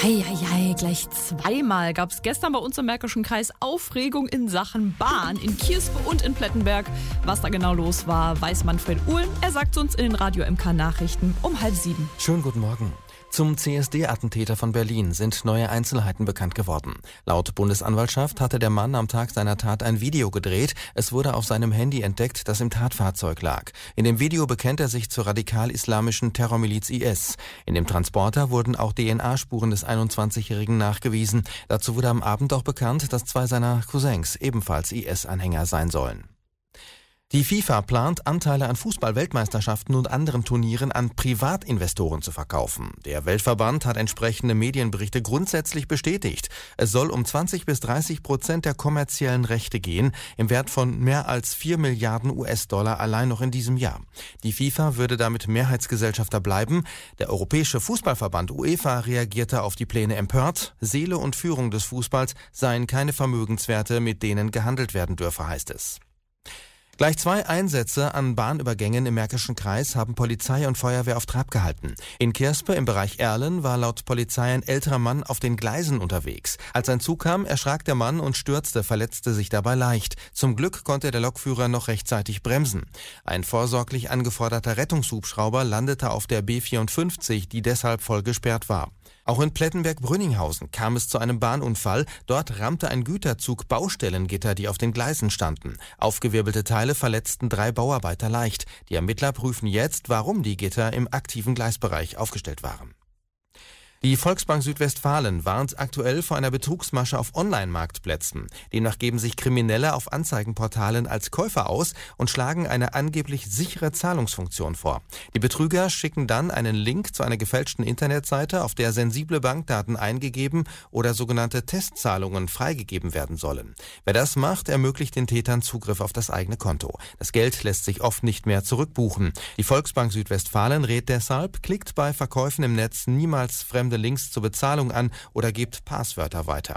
Heieiei, gleich zweimal gab es gestern bei uns im Märkischen Kreis Aufregung in Sachen Bahn in Kierspe und in Plettenberg. Was da genau los war, weiß Manfred Uhlen. Er sagt uns in den Radio MK Nachrichten um 6:30. Schönen guten Morgen. Zum CSD-Attentäter von Berlin sind neue Einzelheiten bekannt geworden. Laut Bundesanwaltschaft hatte der Mann am Tag seiner Tat ein Video gedreht. Es wurde auf seinem Handy entdeckt, das im Tatfahrzeug lag. In dem Video bekennt er sich zur radikal-islamischen Terrormiliz IS. In dem Transporter wurden auch DNA-Spuren des 21-Jährigen nachgewiesen. Dazu wurde am Abend auch bekannt, dass 2 seiner Cousins ebenfalls IS-Anhänger sein sollen. Die FIFA plant, Anteile an Fußball-Weltmeisterschaften und anderen Turnieren an Privatinvestoren zu verkaufen. Der Weltverband hat entsprechende Medienberichte grundsätzlich bestätigt. Es soll um 20-30% der kommerziellen Rechte gehen, im Wert von mehr als 4 Milliarden US-Dollar allein noch in diesem Jahr. Die FIFA würde damit Mehrheitsgesellschafter bleiben. Der Europäische Fußballverband UEFA reagierte auf die Pläne empört. Seele und Führung des Fußballs seien keine Vermögenswerte, mit denen gehandelt werden dürfe, heißt es. Gleich 2 Einsätze an Bahnübergängen im Märkischen Kreis haben Polizei und Feuerwehr auf Trab gehalten. In Kierspe im Bereich Erlen war laut Polizei ein älterer Mann auf den Gleisen unterwegs. Als ein Zug kam, erschrak der Mann und stürzte, verletzte sich dabei leicht. Zum Glück konnte der Lokführer noch rechtzeitig bremsen. Ein vorsorglich angeforderter Rettungshubschrauber landete auf der B54, die deshalb voll gesperrt war. Auch in Plettenberg-Brünninghausen kam es zu einem Bahnunfall. Dort rammte ein Güterzug Baustellengitter, die auf den Gleisen standen. Aufgewirbelte Teile verletzten 3 Bauarbeiter leicht. Die Ermittler prüfen jetzt, warum die Gitter im aktiven Gleisbereich aufgestellt waren. Die Volksbank Südwestfalen warnt aktuell vor einer Betrugsmasche auf Online-Marktplätzen. Demnach geben sich Kriminelle auf Anzeigenportalen als Käufer aus und schlagen eine angeblich sichere Zahlungsfunktion vor. Die Betrüger schicken dann einen Link zu einer gefälschten Internetseite, auf der sensible Bankdaten eingegeben oder sogenannte Testzahlungen freigegeben werden sollen. Wer das macht, ermöglicht den Tätern Zugriff auf das eigene Konto. Das Geld lässt sich oft nicht mehr zurückbuchen. Die Volksbank Südwestfalen rät deshalb, klickt bei Verkäufen im Netz niemals fremde Links zur Bezahlung an oder gebt Passwörter weiter.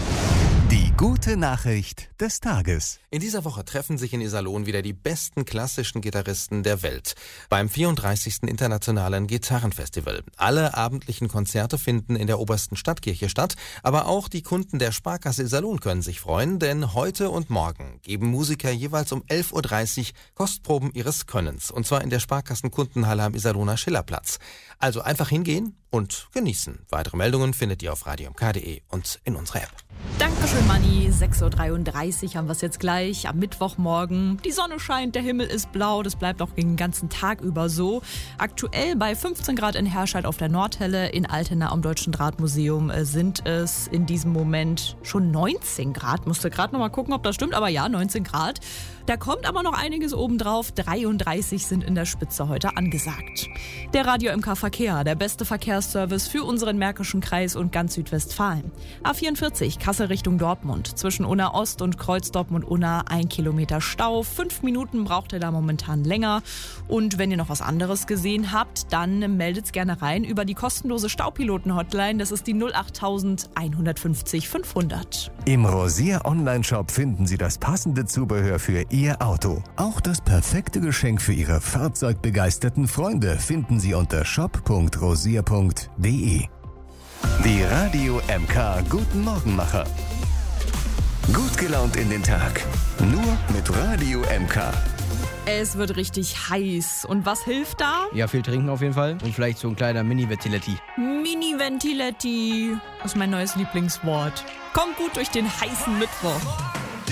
Die gute Nachricht des Tages. In dieser Woche treffen sich in Iserlohn wieder die besten klassischen Gitarristen der Welt beim 34. Internationalen Gitarrenfestival. Alle abendlichen Konzerte finden in der Obersten Stadtkirche statt, aber auch die Kunden der Sparkasse Iserlohn können sich freuen, denn heute und morgen geben Musiker jeweils um 11:30 Uhr Kostproben ihres Könnens, und zwar in der Sparkassenkundenhalle am Iserlohner Schillerplatz. Also einfach hingehen und genießen. Weitere Meldungen findet ihr auf radiomk.de und in unserer App. Dankeschön, Manni. 6:33 Uhr haben wir es jetzt gleich am Mittwochmorgen. Die Sonne scheint, der Himmel ist blau, das bleibt auch den ganzen Tag über so. Aktuell bei 15 Grad in Herscheid auf der Nordhelle, in Altena am Deutschen Drahtmuseum sind es in diesem Moment schon 19 Grad. Musste gerade noch mal gucken, ob das stimmt, aber ja, 19 Grad. Da kommt aber noch einiges obendrauf. 33 sind in der Spitze heute angesagt. Der Radio MK Verkehr, der beste Verkehrsservice für unseren Märkischen Kreis und ganz Südwestfalen. A44 Kassel Richtung Dortmund. Zwischen Unna Ost und Kreuz Dortmund-Unna 1 Kilometer Stau. 5 Minuten braucht ihr da momentan länger. Und wenn ihr noch was anderes gesehen habt, dann meldet's gerne rein über die kostenlose Staupiloten-Hotline. Das ist die 08000 150 500. Im Rosier Online-Shop finden Sie das passende Zubehör für Ihr Auto. Auch das perfekte Geschenk für Ihre fahrzeugbegeisterten Freunde finden Sie unter shop.rosier.de. Die Radio MK Guten Morgenmacher. Gut gelaunt in den Tag. Nur mit Radio MK. Es wird richtig heiß. Und was hilft da? Ja, viel trinken auf jeden Fall. Und vielleicht so ein kleiner Mini-Ventiletti. Mini-Ventiletti. Das ist mein neues Lieblingswort. Kommt gut durch den heißen Mittwoch.